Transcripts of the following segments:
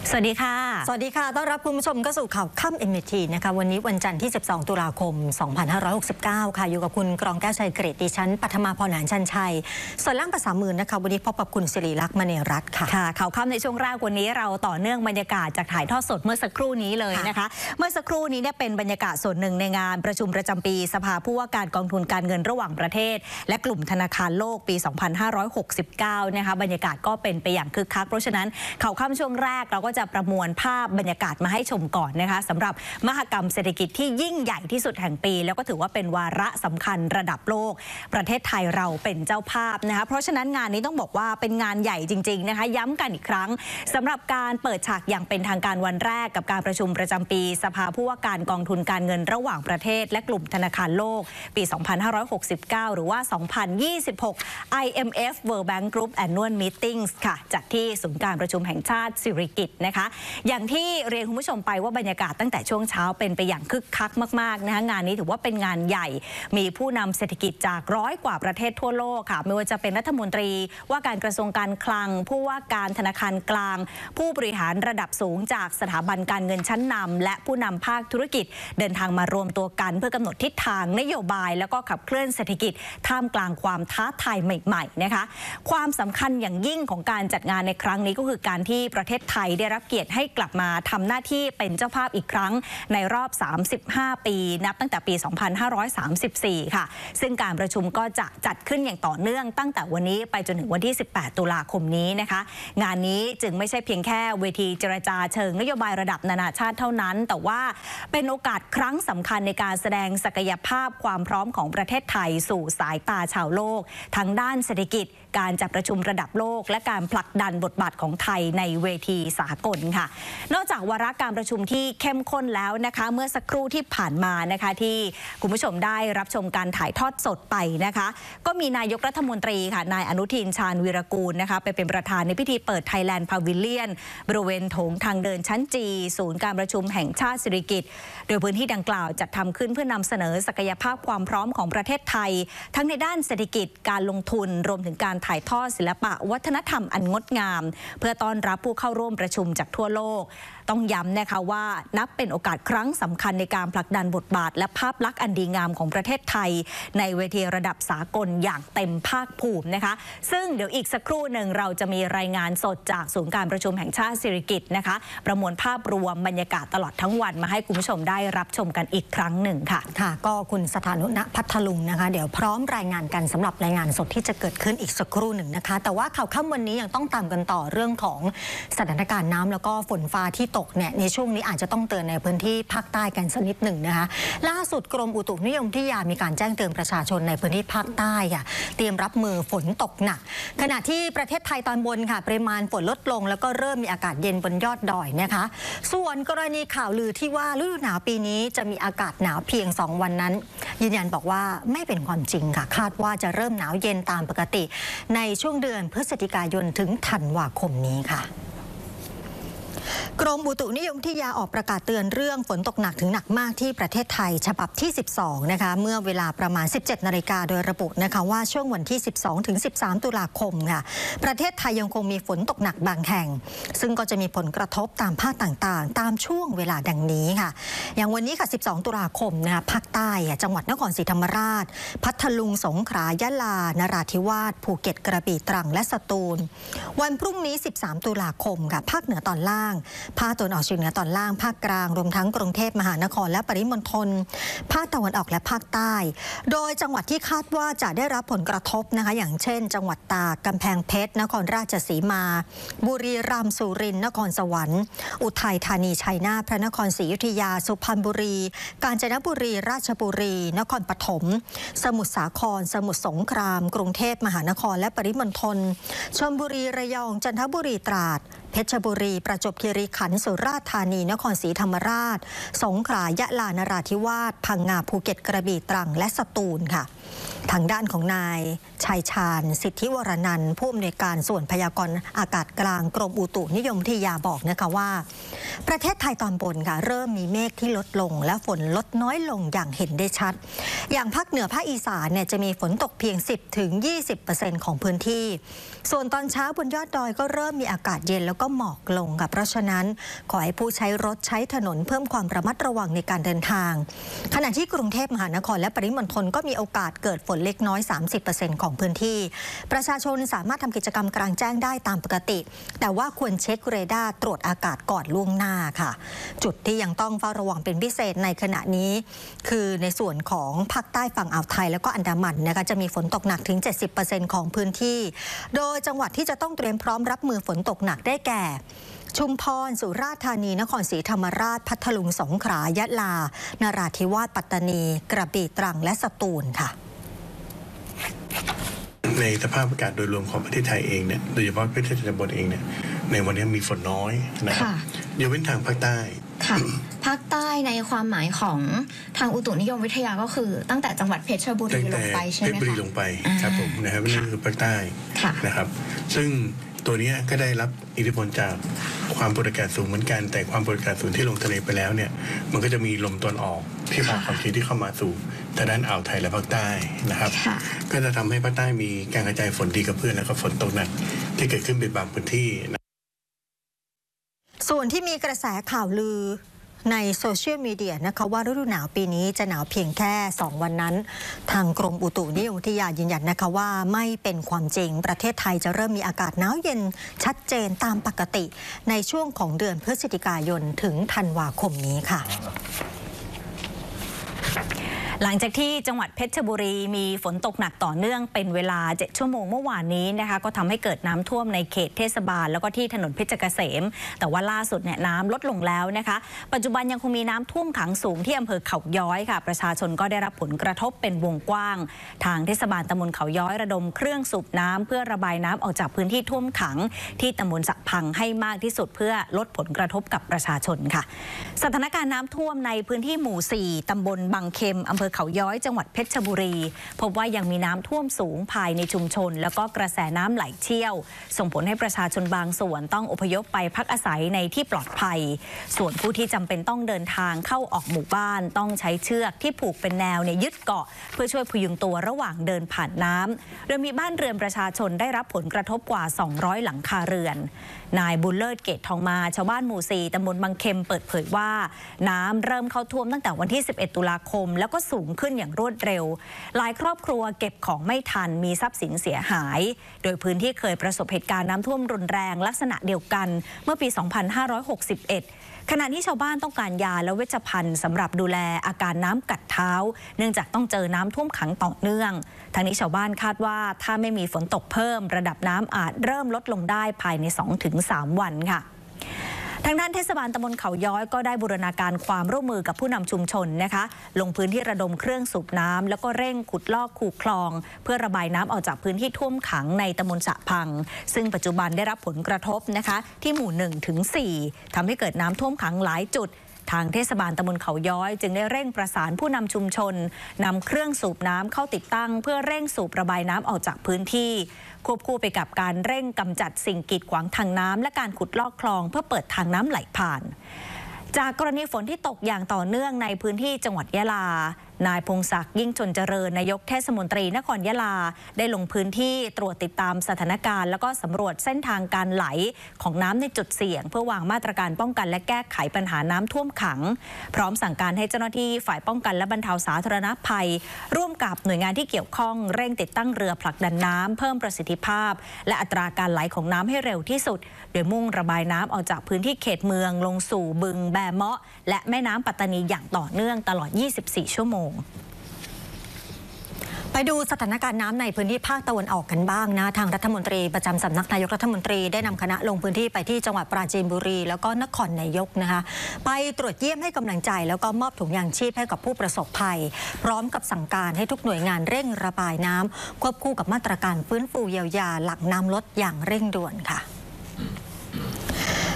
สวัสดีค่ะสวัสดีค่ะต้อนรับคุณผู้ชมเข้าสู่ข่าวค่ำ MT นะคะวันนี้วันจันทร์ที่12ตุลาคม2569ค่ะอยู่กับคุณกรองแก้วชัยเกรดดิฉันปัทมาพรหนานชันชัยส่วนล่างภาษามือนะคะวันนี้พบกับคุณศิริลักษณ์มณีรัตน์ค่ะข่าวค่ำในช่วงแรกวันนี้เราต่อเนื่องบรรยากาศจากถ่ายทอดสดเมื่อสักครู่นี้เลยนะคะเมื่อสักครู่นี้เนี่ยเป็นบรรยากาศส่วนหนึ่งในงานประชุมประจำปีสภาผู้ว่าการกองทุนการเงินระหว่างประเทศและกลุ่มธนาคารโลกปี2569นะคะบรรยากาศก็เป็นไปอย่างคึกคักเพราะฉะนั้นข่าวค่ำช่วงแรกเราก็จะประมวลภาพบรรยากาศมาให้ชมก่อนนะคะสำหรับมหกรรมเศรษฐกิจที่ยิ่งใหญ่ที่สุดแห่งปีแล้วก็ถือว่าเป็นวาระสำคัญระดับโลกประเทศไทยเราเป็นเจ้าภาพนะคะเพราะฉะนั้นงานนี้ต้องบอกว่าเป็นงานใหญ่จริงๆนะคะย้ำกันอีกครั้งสำหรับการเปิดฉากอย่างเป็นทางการวันแรกกับการประชุมประจำปีสภาผู้ว่าการกองทุนการเงินระหว่างประเทศและกลุ่มธนาคารโลกปี2569หรือว่า2026 IMF World Bank Group Annual Meetings ค่ะจัดที่ศูนย์การประชุมแห่งชาติสิริกิติ์นะคะอย่างที่เรียนคุณผู้ชมไปว่าบรรยากาศตั้งแต่ช่วงเช้าเป็นไปอย่างคึกคักมากๆนะคะงานนี้ถือว่าเป็นงานใหญ่มีผู้นำเศรษฐกิจจาก100 กว่าประเทศทั่วโลกค่ะไม่ว่าจะเป็นรัฐมนตรีว่าการกระทรวงการคลังผู้ว่าการธนาคารกลางผู้บริหารระดับสูงจากสถาบันการเงินชั้นนำและผู้นำภาคธุรกิจเดินทางมารวมตัวกันเพื่อกำหนดทิศทางนโยบายแล้วก็ขับเคลื่อนเศรษฐกิจท่ามกลางความท้าทายใหม่ๆนะคะความสำคัญอย่างยิ่งของการจัดงานในครั้งนี้ก็คือการที่ประเทศไทยได้รับเกียรติให้กลับมาทำหน้าที่เป็นเจ้าภาพอีกครั้งในรอบ35 ปีนับตั้งแต่ปี2534ค่ะซึ่งการประชุมก็จะจัดขึ้นอย่างต่อเนื่องตั้งแต่วันนี้ไปจนถึงวันที่18ตุลาคมนี้นะคะงานนี้จึงไม่ใช่เพียงแค่เวทีเจรจาเชิงนโยบายระดับนานาชาติเท่านั้นแต่ว่าเป็นโอกาสครั้งสำคัญในการแสดงศักยภาพความพร้อมของประเทศไทยสู่สายตาชาวโลกทั้งด้านเศรษฐกิจการจัดประชุมระดับโลกและการผลักดันบทบาทของไทยในเวทีสากลค่ะนอกจากวาระการประชุมที่เข้มข้นแล้วนะคะเมื่อสักครู่ที่ผ่านมานะคะที่คุณผู้ชมได้รับชมการถ่ายทอดสดไปนะคะก็มีนายกรัฐมนตรีค่ะนายอนุทินชาญวีรกูลนะคะไปเป็นประธานในพิธีเปิด Thailand Pavilion บริเวณโถงทางเดินชั้นจีศูนย์การประชุมแห่งชาติสิริกิติ์โดยพื้นที่ดังกล่าวจัดทำขึ้นเพื่อนำเสนอศักยภาพความพร้อมของประเทศไทยทั้งในด้านเศรษฐกิจการลงทุนรวมถึงการถ่ายทอดศิลปะวัฒนธรรมอันงดงามเพื่อต้อนรับผู้เข้าร่วมประชุมจากทั่วโลกต้องย้ำนะคะว่านับเป็นโอกาสครั้งสำคัญในการผลักดันบทบาทและภาพลักษณ์อันดีงามของประเทศไทยในเวทีระดับสากลอย่างเต็มภาคภูมินะคะซึ่งเดี๋ยวอีกสักครู่หนึ่งเราจะมีรายงานสดจากศูนย์การประชุมแห่งชาติสิริกิติ์นะคะประมวลภาพรวมบรรยากาศตลอดทั้งวันมาให้คุณผู้ชมได้รับชมกันอีกครั้งหนึ่งค่ะก็คุณสถานุณพัทลุงนะคะเดี๋ยวพร้อมรายงานกันสำหรับรายงานสดที่จะเกิดขึ้นอีกสักครู่หนึ่งนะคะแต่ว่าข่าวค่ำวันนี้ยังต้องตามกันต่อเรื่องของสถานการณ์น้ำแล้วก็ฝนฟ้าที่ตกเนี่ยในช่วงนี้อาจจะต้องเตือนในพื้นที่ภาคใต้กันสักนิดหนึ่งนะคะล่าสุดกรมอุตุนิยมวิทยามีการแจ้งเตือนประชาชนในพื้นที่ภาคใต้ค่ะเตรียมรับมือฝนตกหนักขณะที่ประเทศไทยตอนบนค่ะปริมาณฝนลดลงแล้วก็เริ่มมีอากาศเย็นบนยอดดอยนะคะส่วนกรณีข่าวลือที่ว่าฤดูหนาวปีนี้จะมีอากาศหนาวเพียง2 วันนั้นยืนยันบอกว่าไม่เป็นความจริงค่ะคาดว่าจะเริ่มหนาวเย็นตามปกติในช่วงเดือนพฤศจิกายนถึงธันวาคมนี้ค่ะกรมอุตุนิยมวิทยาออกประกาศเตือนเรื่องฝนตกหนักถึงหนักมากที่ประเทศไทยฉบับที่12นะคะเมื่อเวลาประมาณ 17 นาฬิกาโดยระบุนะคะว่าช่วงวันที่12 ถึง 13 ตุลาคมค่ะประเทศไทยยังคงมีฝนตกหนักบางแห่งซึ่งก็จะมีผลกระทบตามภาคต่างๆตามช่วงเวลาดังนี้ค่ะอย่างวันนี้ค่ะ 12 ตุลาคมนะคะภาคใต้จังหวัดนครศรีธรรมราชพัทลุงสงขลายะลานราธิวาสภูเก็ตกระบี่ตรังและสตูลวันพรุ่งนี้ 13 ตุลาคมค่ะภาคเหนือตอนล่างภาคตะวันออกเฉียงเหนือตอนล่างภาคกลางรวมทั้งกรุงเทพมหานครและปริมณฑลภาคตะวันออกและภาคใต้โดยจังหวัดที่คาดว่าจะได้รับผลกระทบนะคะอย่างเช่นจังหวัดตากกำแพงเพชรนครราชสีมาบุรีรัมย์สุรินทร์นครสวรรค์อุทัยธานีชัยนาทพระนครศรีอยุธยาสุพรรณบุรีกาญจนบุรีราชบุรีนครปฐมสมุทรสาครสมุทรสงครามกรุงเทพมหานครและปริมณฑลชลบุรีระยองจันทบุรีตราดเพชรบุรีประจวบคีรีขันธ์สุราษฎร์ธานีนครศรีธรรมราชสงขลายะลานราธิวาสพังงาภูเก็ตกระบี่ตรังและสตูลค่ะทางด้านของนายชัยชาญสิทธิวรนันท์ผู้อำนวยการส่วนพยากรณ์อากาศกลางกรมอุตุนิยมวิทยาบอกนะคะว่าประเทศไทยตอนบนค่ะเริ่มมีเมฆที่ลดลงและฝนลดน้อยลงอย่างเห็นได้ชัดอย่างภาคเหนือภาคอีสานเนี่ยจะมีฝนตกเพียง 10-20% ของพื้นที่ส่วนตอนเช้าบนยอดดอยก็เริ่มมีอากาศเย็นแล้วก็หมอกลงค่ะเพราะฉะนั้นขอให้ผู้ใช้รถใช้ถนนเพิ่มความระมัดระวังในการเดินทางขณะที่กรุงเทพมหานครและปริมณฑลก็มีโอกาสเกิดฝนเล็กน้อย 30% ของพื้นที่ประชาชนสามารถทำกิจกรรมกลางแจ้งได้ตามปกติแต่ว่าควรเช็คเรดาร์ตรวจอากาศก่อนล่วงหน้าค่ะจุดที่ยังต้องเฝ้าระวังเป็นพิเศษในขณะนี้คือในส่วนของภาคใต้ฝั่งอ่าวไทยแล้วก็อันดามันนะคะจะมีฝนตกหนักถึง 70% ของพื้นที่โดยจังหวัดที่จะต้องเตรียมพร้อมรับมือฝนตกหนักได้แก่ชุมพรสุราษฎร์ธานีนครศรีธรรมราชพัทลุงสงขลายะลานราธิวาสปัตตานีกระบี่ตรังและสตูลค่ะในสภาพอากาศโดยรวมของประเทศไทยเองเนี่ยโดยเฉพาะประเทศตอนบนเองเนี่ยในวันนี้มีฝนน้อยนะครับยกเว้นทางภาคใต้ค่ะภาคใต้ในความหมายของทางอุตุนิยมวิทยาก็คือตั้งแต่จังหวัดเพชรบุรีลงไปใช่ไหมคะเพชรบุรีลงไปครับผมนะครับนั่นคือภาคใต้นะครับซึ่งตัวนี้ก็ได้รับอิทธิพลจากความกดอากาศสูงเหมือนกันแต่ความกดอากาศสูงที่ลงทะเลไปแล้วเนี่ยมันก็จะมีลมตะวันออกที่พาความชื้นที่เข้ามาสู่ทางด้านอ่าวไทยและภาคใต้นะครับก็จะทำให้ภาคใต้มีการกระจายฝนดีกับเพื่อนแล้วก็ฝนตกหนักที่เกิดขึ้นเป็นบางพื้นที่ส่วนที่มีกระแสข่าวลือในโซเชียลมีเดียนะคะว่าฤดูหนาวปีนี้จะหนาวเพียงแค่2วันนั้นทางกรมอุตุนิยมวิทยายืนยันนะคะว่าไม่เป็นความจริงประเทศไทยจะเริ่มมีอากาศหนาวเย็นชัดเจนตามปกติในช่วงของเดือนพฤศจิกายนถึงธันวาคมนี้ค่ะหลังจากที่จังหวัดเพชรบุรีมีฝนตกหนักต่อเนื่องเป็นเวลา7ชั่วโมงเมื่อวานนี้นะคะก็ทำให้เกิดน้ำท่วมในเขตเทศบาลแล้วก็ที่ถนนเพชรเกษมแต่ว่าล่าสุดเนี่ยน้ำลดลงแล้วนะคะปัจจุบันยังคงมีน้ำท่วมขังสูงที่อำเภอเขาย้อยค่ะประชาชนก็ได้รับผลกระทบเป็นวงกว้างทางเทศบาลตำบลเขาย้อยระดมเครื่องสูบน้ำเพื่อระบายน้ำออกจากพื้นที่ท่วมขังที่ตำบลสะพังให้มากที่สุดเพื่อลดผลกระทบกับประชาชนค่ะสถานการณ์น้ำท่วมในพื้นที่หมู่4ตำบลบางเข็มอำเภอเขาย้อยจังหวัดเพชรบุรีพบว่ายังมีน้ำท่วมสูงภายในชุมชนแล้วก็กระแสน้ำไหลเชี่ยวส่งผลให้ประชาชนบางส่วนต้องอพยพไปพักอาศัยในที่ปลอดภัยส่วนผู้ที่จำเป็นต้องเดินทางเข้าออกหมู่บ้านต้องใช้เชือกที่ผูกเป็นแนวยึดเกาะเพื่อช่วยพยุงตัวระหว่างเดินผ่านน้ำโดยมีบ้านเรือนประชาชนได้รับผลกระทบกว่า200หลังคาเรือนนายบุญเลิศเกตทองมาชาวบ้านหมู่4ตำบลบางเข็มเปิดเผยว่าน้ำเริ่มเข้าท่วมตั้งแต่วันที่11ตุลาคมแล้วก็สูงขึ้นอย่างรวดเร็วหลายครอบครัวเก็บของไม่ทันมีทรัพย์สินเสียหายโดยพื้นที่เคยประสบเหตุการณ์น้ำท่วมรุนแรงลักษณะเดียวกันเมื่อปี 2561 ขณะที่ชาวบ้านต้องการยาและเวชภัณฑ์สำหรับดูแลอาการน้ำกัดเท้าเนื่องจากต้องเจอน้ำท่วมขังต่อเนื่องทางนี้ชาวบ้านคาดว่าถ้าไม่มีฝนตกเพิ่มระดับน้ำอาจเริ่มลดลงได้ภายใน 2-3 วันค่ะทางด้านเทศบาลตำบลเขาย้อยก็ได้บูรณาการความร่วมมือกับผู้นำชุมชนนะคะลงพื้นที่ระดมเครื่องสูบน้ำแล้วก็เร่งขุดลอกคูคลองเพื่อระบายน้ำออกจากพื้นที่ท่วมขังในตำบลสะพังซึ่งปัจจุบันได้รับผลกระทบนะคะที่หมู่ 1-4 ทำให้เกิดน้ำท่วมขังหลายจุดทางเทศบาลตำบลเขาย้อยจึงได้เร่งประสานผู้นำชุมชนนำเครื่องสูบน้ำเข้าติดตั้งเพื่อเร่งสูบระบายน้ำออกจากพื้นที่ควบคู่ไปกับการเร่งกำจัดสิ่งกีดขวางทางน้ำและการขุดลอกคลองเพื่อเปิดทางน้ำไหลผ่านจากกรณีฝนที่ตกอย่างต่อเนื่องในพื้นที่จังหวัดยะลานายพงศักดิ์ยิ่งชนเจริญนายกเทศมนตรีนครยะลาได้ลงพื้นที่ตรวจติดตามสถานการณ์แล้วก็สำรวจเส้นทางการไหลของน้ำในจุดเสี่ยงเพื่อวางมาตรการป้องกันและแก้ไขปัญหาน้ำท่วมขังพร้อมสั่งการให้เจ้าหน้าที่ฝ่ายป้องกันและบรรเทาสาธารณภัยร่วมกับหน่วยงานที่เกี่ยวข้องเร่งติดตั้งเรือผลักดันน้ำเพิ่มประสิทธิภาพและอัตราการไหลของน้ำให้เร็วที่สุดโดยมุ่งระบายน้ำออกจากพื้นที่เขตเมืองลงสู่บึงแบเมาะและแม่น้ำปัตตานีอย่างต่อเนื่องตลอด 24 ชั่วโมงไปดูสถานการณ์น้ำในพื้นที่ภาคตะวันออกกันบ้างนะทางรัฐมนตรีประจำสำนักนายกรัฐมนตรีได้นำคณะลงพื้นที่ไปที่จังหวัดปราจีนบุรีแล้วก็นครนายกนะคะไปตรวจเยี่ยมให้กำลังใจแล้วก็มอบถุงยางชีพให้กับผู้ประสบภัยพร้อมกับสั่งการให้ทุกหน่วยงานเร่งระบายน้ำควบคู่กับมาตรการฟื้นฟูเยียวยาหลังน้ำลดอย่างเร่งด่วนค่ะ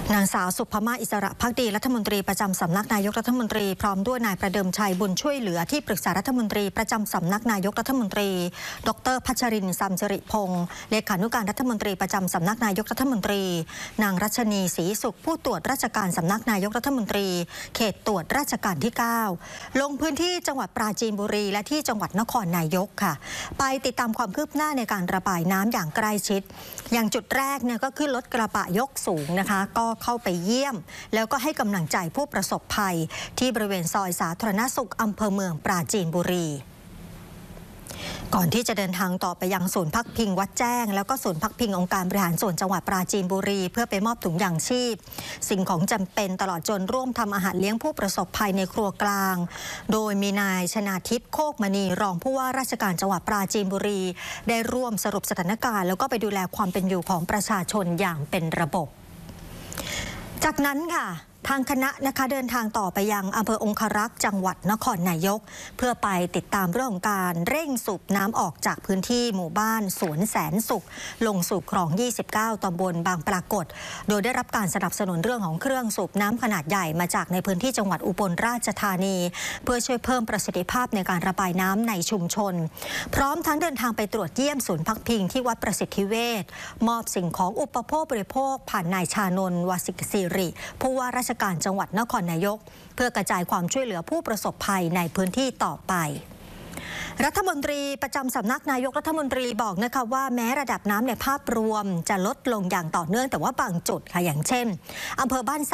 นางสาวสุภมาอิสระภักดีรัฐมนตรีประจำสำนักนายกรัฐมนตรีพร้อมด้วยนายประเดิมชัยบุญช่วยเหลือที่ปรึกษารัฐมนตรีประจำสำนักนายกรัฐมนตรีดร.พัชรินทร์ สัมสิริพงศ์เลขานุการรัฐมนตรีประจำสำนักนายกรัฐมนตรีนางรัชนีศรีสุขผู้ตรวจราชการสำนักนายกรัฐมนตรีเขตตรวจราชการที่ 9ลงพื้นที่จังหวัดปราจีนบุรีและที่จังหวัดนครนายกค่ะไปติดตามความคืบหน้าในการระบายน้ำอย่างใกล้ชิดอย่างจุดแรกเนี่ยก็คือรถกระบะยกสูงนะคะก็เข้าไปเยี่ยมแล้วก็ให้กำลังใจผู้ประสบภัยที่บริเวณซอยสาธารณสุขอำเภอเมืองปราจีนบุรีก่อนที่จะเดินทางต่อไปยังศูนย์พักพิงวัดแจ้งแล้วก็ศูนย์พักพิงองค์การบริหารส่วนจังหวัดปราจีนบุรีเพื่อไปมอบถุงยางชีพสิ่งของจำเป็นตลอดจนร่วมทำอาหารเลี้ยงผู้ประสบภัยในครัวกลางโดยมีนายชนาทิพย์โคกมณีรองผู้ว่าราชการจังหวัดปราจีนบุรีได้ร่วมสรุปสถานการณ์แล้วก็ไปดูแลความเป็นอยู่ของประชาชนอย่างเป็นระบบจากนั้นค่ะทางคณะนะคะเดินทางต่อไปยังอำเภอองครักษ์จังหวัดนครนายกเพื่อไปติดตามเรื่องของการเร่งสูบน้ำออกจากพื้นที่หมู่บ้านสวนแสนสุขลงสู่คลอง 29 ตำบลบางปรากฏโดยได้รับการสนับสนุนเรื่องของเครื่องสูบน้ำขนาดใหญ่มาจากในพื้นที่จังหวัดอุบลราชธานีเพื่อช่วยเพิ่มประสิทธิภาพในการระบายน้ำในชุมชนพร้อมทั้งเดินทางไปตรวจเยี่ยมศูนย์พักพิงที่วัดประสิทธิเวชมอบสิ่งของอุปโภคบริโภคผ่านนายชานนท์ วสิกศิริผู้ว่าราชการจังหวัดนครนายกเพื่อกระจายความช่วยเหลือผู้ประสบภัยในพื้นที่ต่อไปรัฐมนตรีประจำสำนักนายกรัฐมนตรีบอกนะคะว่าแม้ระดับน้ำในภาพรวมจะลดลงอย่างต่อเนื่องแต่ว่าบางจุดค่ะอย่างเช่นอำเภอบ้าน